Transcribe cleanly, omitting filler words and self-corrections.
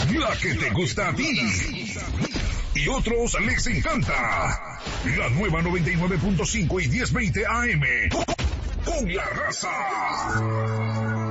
La que te gusta a ti. Y otros les encanta. La nueva 99.5 y 1020 AM. Con la raza.